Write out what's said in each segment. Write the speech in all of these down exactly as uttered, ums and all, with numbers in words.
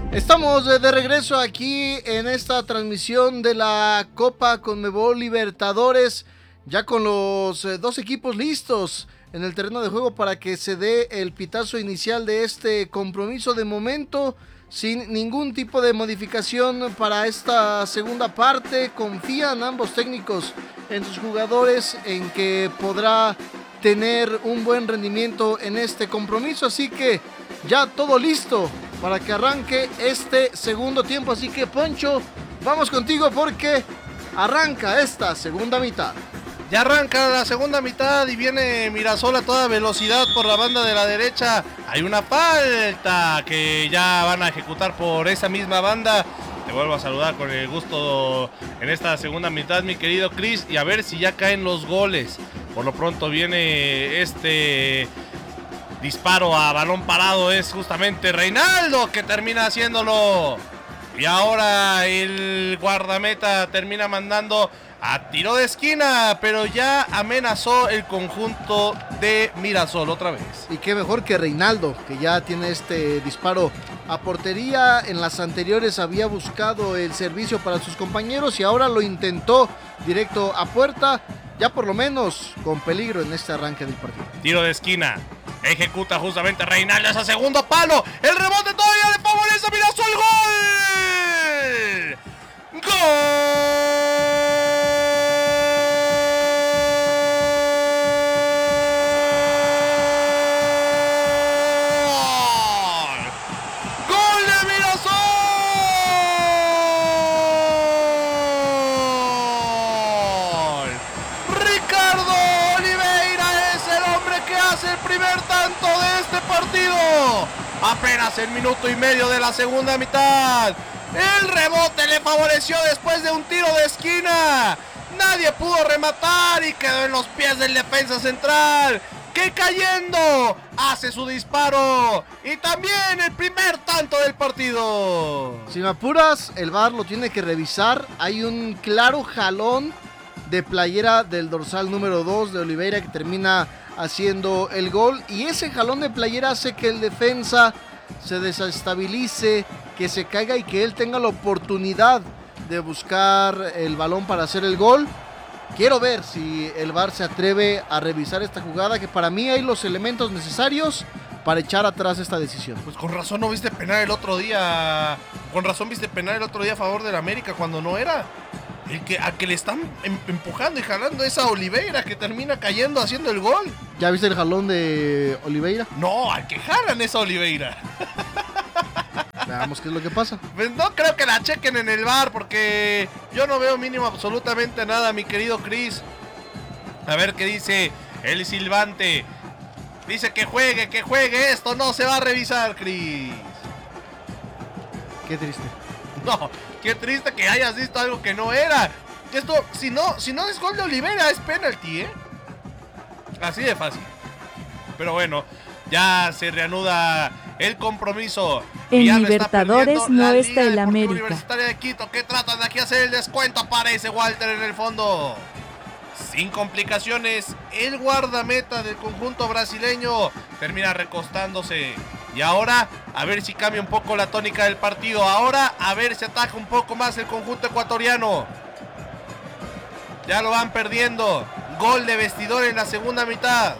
Estamos de regreso aquí en esta transmisión de la Copa Conmebol Libertadores, ya con los dos equipos listos en el terreno de juego para que se dé el pitazo inicial de este compromiso. De momento, sin ningún tipo de modificación para esta segunda parte. Confían ambos técnicos en sus jugadores, en que podrá tener un buen rendimiento en este compromiso, así que ya todo listo para que arranque este segundo tiempo. Así que, Poncho, vamos contigo porque arranca esta segunda mitad. Ya arranca la segunda mitad y viene Mirasol a toda velocidad por la banda de la derecha. Hay una falta que ya van a ejecutar por esa misma banda. Te vuelvo a saludar con el gusto en esta segunda mitad, mi querido Chris, y a ver si ya caen los goles. Por lo pronto viene este disparo a balón parado, es justamente Reinaldo que termina haciéndolo. Y ahora el guardameta termina mandando a tiro de esquina, pero ya amenazó el conjunto de Mirasol otra vez. Y qué mejor que Reinaldo, que ya tiene este disparo a portería. En las anteriores había buscado el servicio para sus compañeros y ahora lo intentó directo a puerta, ya por lo menos con peligro en este arranque del partido. Tiro de esquina. Ejecuta justamente Reinaldo ese segundo palo. El rebote todavía le favorece a Mirasol. ¡Gol! ¡Gol! ¡Gol de Mirasol! Ricardo Oliveira es el hombre que hace el primer tanto de este partido. Apenas el minuto y medio de la segunda mitad. El rebote le favoreció después de un tiro de esquina. Nadie pudo rematar y quedó en los pies del defensa central, que cayendo hace su disparo y también el primer tanto del partido. Si me apuras, el V A R lo tiene que revisar. Hay un claro jalón de playera del dorsal número dos de Oliveira que termina haciendo el gol, y ese jalón de playera hace que el defensa se desestabilice, que se caiga y que él tenga la oportunidad de buscar el balón para hacer el gol. Quiero ver si el V A R se atreve a revisar esta jugada, que para mí hay los elementos necesarios para echar atrás esta decisión. Pues con razón no viste penal el otro día. Con razón viste penal el otro día a favor del América cuando no era. El que, a que le están empujando y jalando es a Oliveira, que termina cayendo haciendo el gol. ¿Ya viste el jalón de Oliveira? No, al que jalan es a Oliveira. Veamos qué es lo que pasa. Pues no creo que la chequen en el V A R, porque yo no veo mínimo absolutamente nada, mi querido Chris. A ver qué dice el silbante. Dice que juegue, que juegue. Esto no se va a revisar, Chris. Qué triste. No, qué triste que hayas visto algo que no era. Esto, si no, si no es gol de Oliveira, es penalti, ¿eh? Así de fácil. Pero bueno, ya se reanuda el compromiso. En Libertadores no está el América. Universitaria de Quito, que tratan de aquí hacer el descuento. Aparece Walter en el fondo. Sin complicaciones, el guardameta del conjunto brasileño termina recostándose. Y ahora, a ver si cambia un poco la tónica del partido. Ahora, a ver si ataca un poco más el conjunto ecuatoriano. Ya lo van perdiendo. Gol de vestidor en la segunda mitad.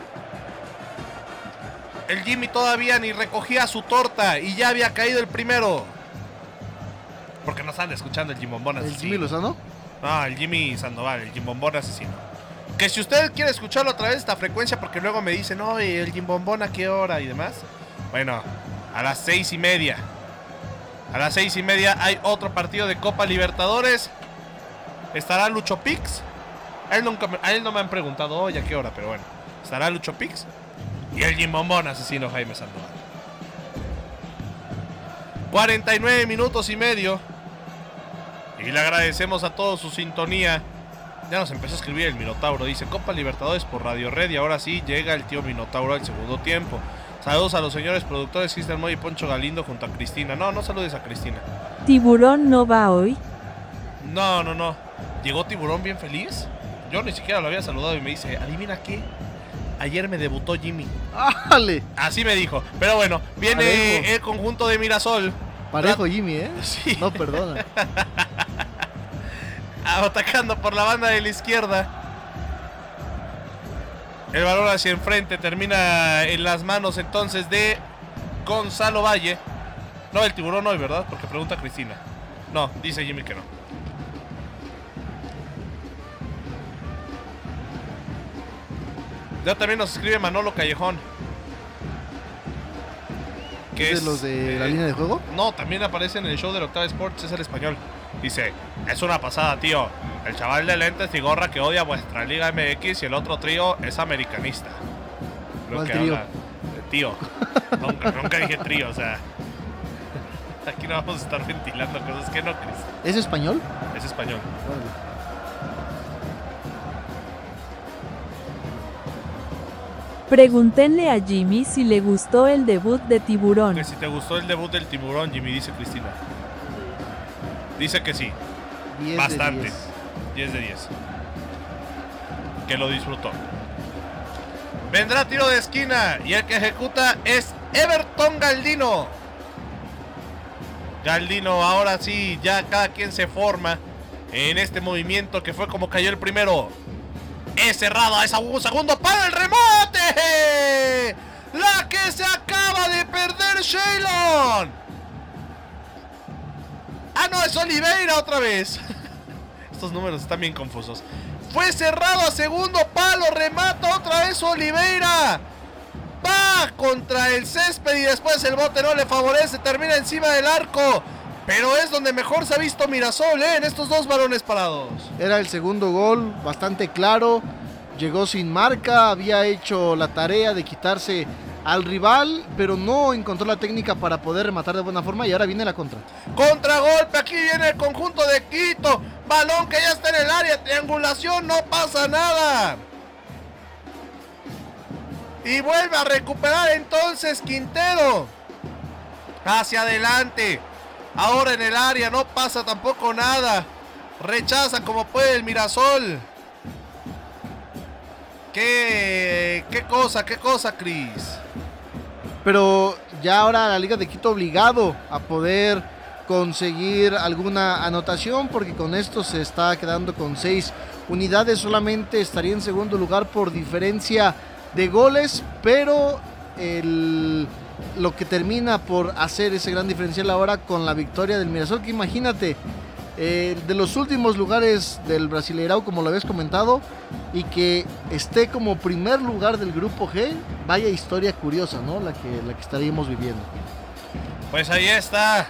El Jimmy todavía ni recogía su torta y ya había caído el primero. Porque no están escuchando el Jimbombón asesino. ¿El Jimmy Lozano? No, el Jimmy Sandoval, el Jimbombón asesino. Que si usted quiere escucharlo a través de esta frecuencia, porque luego me dicen, no, el Jimbombón a qué hora y demás. Bueno, a las seis y media. A las seis y media hay otro partido de Copa Libertadores. ¿Estará Lucho Pix? A él, nunca me, a él no me han preguntado hoy a qué hora, pero bueno. ¿Estará Lucho Pix? Y el Jimbombón asesino Jaime Sandoval. cuarenta y nueve minutos y medio. Y le agradecemos a todos su sintonía. Ya nos empezó a escribir el Minotauro. Dice Copa Libertadores por Radio Red. Y ahora sí llega el tío Minotauro al segundo tiempo. Saludos a los señores productores Cristian Moy y Poncho Galindo junto a Cristina. No, no saludes a Cristina. ¿Tiburón no va hoy? No, no, no. Llegó Tiburón bien feliz. Yo ni siquiera lo había saludado y me dice, adivina qué, ayer me debutó Jimmy. ¡Ájale! Así me dijo. Pero bueno, viene Alejo. el conjunto de Mirasol. Parejo Jimmy, ¿eh? Sí. No perdona. Atacando por la banda de la izquierda. El balón hacia enfrente termina en las manos entonces de Gonzalo Valle. No, el tiburón hoy, ¿verdad? Porque pregunta Cristina. No, dice Jimmy que no. Ya también nos escribe Manolo Callejón. ¿Es de los de la línea de juego? No, también aparece en el show del Octava Sports, es el español. Dice, es una pasada, tío. El chaval de lentes y gorra que odia vuestra Liga M X y el otro trío es americanista. Lo ¿Cuál que trío? habla de tío. nunca, nunca dije trío, o sea. Aquí no vamos a estar ventilando cosas que no, Chris. ¿Es español? Es español. Órale. Pregúntenle a Jimmy si le gustó el debut de Tiburón. Que si te gustó el debut del tiburón, Jimmy, dice Cristina. Dice que sí. diez Bastante. de diez. diez de diez. Que lo disfrutó. Vendrá tiro de esquina y el que ejecuta es Everton Galdino. Galdino, ahora sí, ya cada quien se forma en este movimiento que fue como cayó el primero. Es cerrado, es a un segundo para el remote. La que se acaba de perder Shaylon. Ah, no, es Oliveira otra vez. Estos números están bien confusos. Fue cerrado a segundo palo, remata otra vez Oliveira. Va contra el césped y después el bote no le favorece, termina encima del arco. Pero es donde mejor se ha visto Mirasol, ¿eh? En estos dos balones parados. Era el segundo gol, bastante claro. Llegó sin marca, había hecho la tarea de quitarse al rival, pero no encontró la técnica para poder rematar de buena forma y ahora viene la contra. Contragolpe, aquí viene el conjunto de Quito. Balón que ya está en el área, triangulación, no pasa nada. Y vuelve a recuperar entonces Quintero. Hacia adelante. Ahora en el área no pasa tampoco nada. Rechaza como puede el Mirasol. Qué, qué cosa, qué cosa, Cris. Pero ya ahora la Liga de Quito obligado a poder conseguir alguna anotación, porque con esto se está quedando con seis unidades. Solamente estaría en segundo lugar por diferencia de goles, pero el, lo que termina por hacer ese gran diferencial ahora con la victoria del Mirasol, que imagínate, eh, de los últimos lugares del Brasileirao, como lo habías comentado, y que esté como primer lugar del grupo G, vaya historia curiosa, ¿no? La que, la que estaríamos viviendo. Pues ahí está